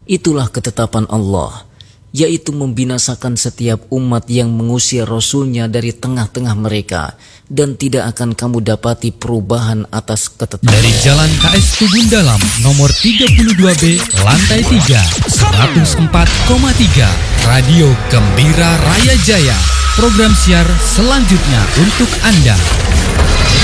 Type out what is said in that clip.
Itulah ketetapan Allah, yaitu membinasakan setiap umat yang mengusir Rasulnya dari tengah-tengah mereka, dan tidak akan kamu dapati perubahan atas ketetapan. Dari Jalan KS Tubun Dalam, nomor 32B, lantai 3, 104,3, Radio Gembira Raya Jaya. Program siar selanjutnya untuk Anda.